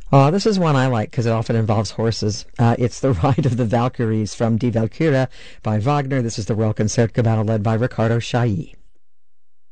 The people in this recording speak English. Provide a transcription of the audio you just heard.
This is one I like because it often involves horses. It's The Ride of the Valkyries from Die Walküre by Wagner. This is the Royal Concertgebouw led by Riccardo Chailly.